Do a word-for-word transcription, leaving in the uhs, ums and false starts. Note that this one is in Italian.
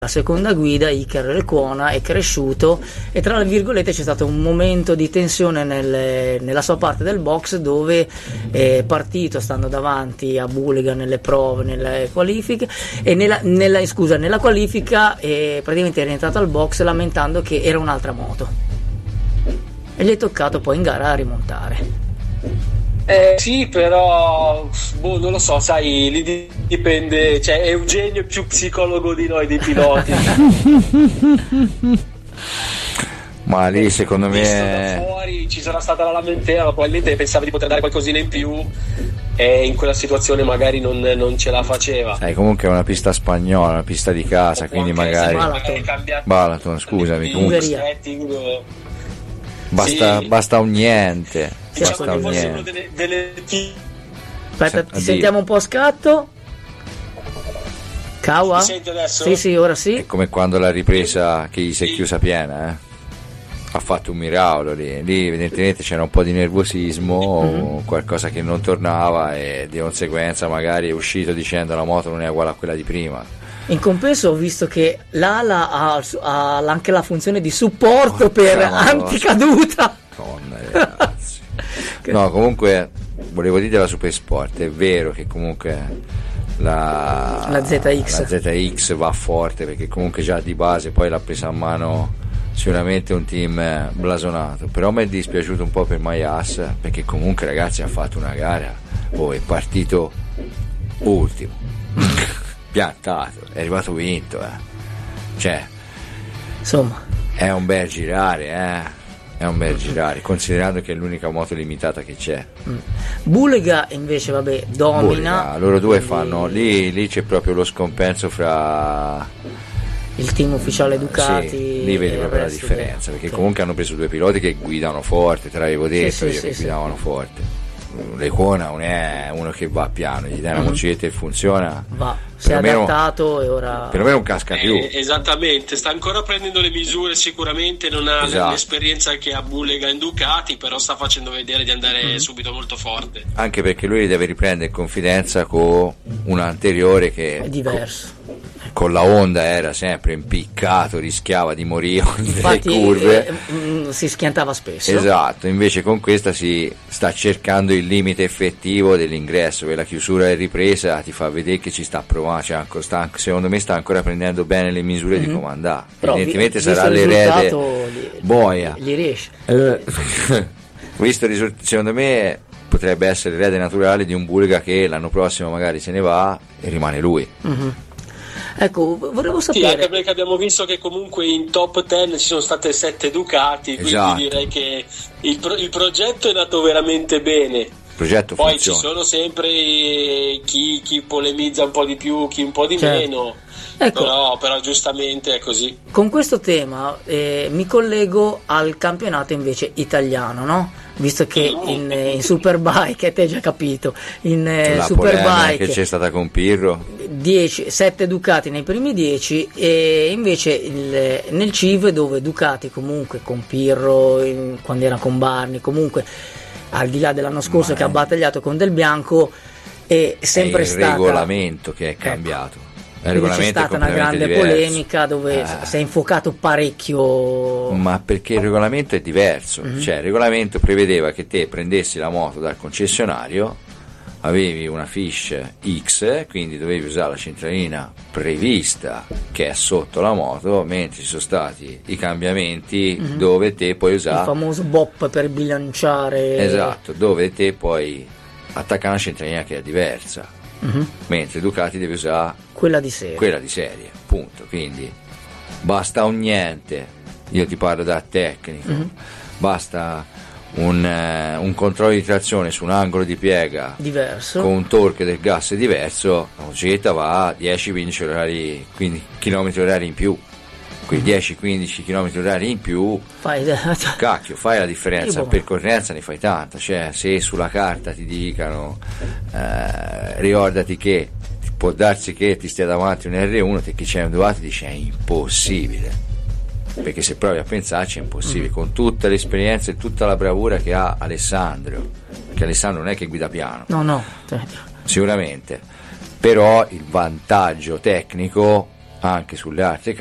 la seconda guida Iker Lecuona è cresciuto e tra virgolette c'è stato un momento di tensione nel, nella sua parte del box, dove è partito stando davanti a Bulega nelle prove, nelle qualifiche, e nella, nella, scusa, nella qualifica è praticamente è rientrato al box lamentando che era un'altra moto e gli è toccato poi in gara a rimontare. Eh, sì, però boh, non lo so, sai, lì dipende, cioè Eugenio è più psicologo di noi dei piloti. Ma lì secondo me da fuori ci sarà stata la lamentela, probabilmente pensava di poter dare qualcosina in più e in quella situazione magari non, non ce la faceva. Sai, comunque è una pista spagnola, una pista di casa, quindi magari Balaton, Balaton scusami, comunque basta, sì. basta un niente. Diciamo Basta che un forse niente. uno delle, delle... aspetta, ti Addio. sentiamo un po' a scatto. Kawa? Mi senti adesso? Sì, sì, ora sì. È come quando la ripresa che gli si è chiusa piena, eh? Ha fatto un miracolo lì. Lì evidentemente c'era un po' di nervosismo, Mm-hmm. o qualcosa che non tornava, e di conseguenza magari è uscito dicendo la moto non è uguale a quella di prima. In compenso ho visto che l'ala ha, ha anche la funzione di supporto Porca per Madonna. anticaduta. Madonna, ragazzi. No, comunque volevo dire della Supersport, è vero che comunque la, La Z X. la Z X va forte, perché comunque già di base poi l'ha presa a mano sicuramente un team blasonato, però mi è dispiaciuto un po' per Mayas, perché comunque ragazzi ha fatto una gara, oh, è partito ultimo piantato, è arrivato vinto, eh. Cioè Insomma, è un bel girare, eh è un bel girare, considerando che è l'unica moto limitata che c'è. Bulega invece vabbè domina. Bulega, loro due quindi fanno lì, lì c'è proprio lo scompenso fra il team ufficiale Ducati. sì, lì vedi e il proprio la resto differenza, che- perché che- comunque hanno preso due piloti che guidano forte, te l'avevo detto sì, io sì, che sì. guidavano forte. Lecuona non è uno che va piano, gli dai una Mhm. moccetta e funziona, va, si è perlomeno, adattato e ora perlomeno non casca più. Eh, esattamente, sta ancora prendendo le misure, sicuramente non ha Esatto. l'esperienza che ha Bulega in Ducati, però sta facendo vedere di andare Mm. subito molto forte. Anche perché lui deve riprendere confidenza con un anteriore che è diverso. con la Honda era sempre impiccato, rischiava di morire nelle Infatti curve. eh, mm, si schiantava spesso. Esatto, invece con questa si sta cercando il limite effettivo dell'ingresso, per la chiusura e ripresa ti fa vedere che ci sta provando, cioè, anco- sta- secondo me sta ancora prendendo bene le misure Mhm. di comandare. Però, Evidentemente vi- sarà visto il l'erede risultato, gli- boia. gli riesce. Eh, Visto il risultato, secondo me potrebbe essere l'erede naturale di un Bulega che l'anno prossimo magari se ne va e rimane lui. Mhm. Ecco, volevo Sì, anche sapere. perché abbiamo visto che comunque in top dieci ci sono state sette Ducati, quindi Esatto. direi che il, pro- il progetto è nato veramente bene. Il progetto Poi funziona. ci sono sempre chi, chi polemizza un po' di più, chi un po' di Certo. meno, Ecco. però, però giustamente è così. Con questo tema eh, mi collego al campionato invece italiano, no? Visto che in, eh, in Superbike, e te hai già capito, in eh, La polemica Superbike che c'è stata con Pirro. dieci, sette Ducati nei primi dieci, e invece il- nel C I V, dove Ducati comunque con Pirro, in- quando era con Barni, comunque al di là dell'anno scorso Ma che ha è- battagliato con Del Bianco, è sempre è il stata regolamento che è Ecco. cambiato. Il Quindi c'è regolamento è stata una completamente grande diverso. polemica dove Ah. si è infuocato parecchio. Ma perché il regolamento è diverso, Mhm. cioè il regolamento prevedeva che te prendessi la moto dal concessionario, avevi una fiche X, quindi dovevi usare la centralina prevista che è sotto la moto, mentre ci sono stati i cambiamenti Mhm. dove te puoi Il usare, famoso bop per bilanciare. esatto, dove te puoi attaccare una centralina che è diversa, Mhm. mentre Ducati deve usare Quella di serie. quella di serie, punto. Quindi basta un niente, io ti parlo da tecnico, Mhm. basta un, eh, un controllo di trazione su un angolo di piega Diverso. con un torque del gas diverso, la motocicletta va a dieci quindici orari, quindi chilometri orari in più, quei dieci quindici chilometri orari in più, Fai cacchio, fai la differenza, Tipo- percorrenza ne fai tanta, cioè se sulla carta ti dicano eh, ricordati che può darsi che ti stia davanti un erre uno, te che c'è un Ducati dice è impossibile, perché se provi a pensarci è impossibile, Mm. con tutte le esperienze e tutta la bravura che ha Alessandro, perché Alessandro non è che guida piano, No, no. Cioè, sicuramente, però il vantaggio tecnico anche sulle altre